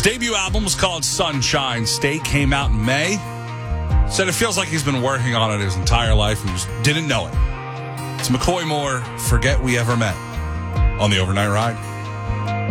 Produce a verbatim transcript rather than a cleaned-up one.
His debut album was called Sunshine State, came out in May. Said it feels like he's been working on it his entire life and just didn't know it. It's McCoy Moore, Forget We Ever Met, on the Overnight Ride.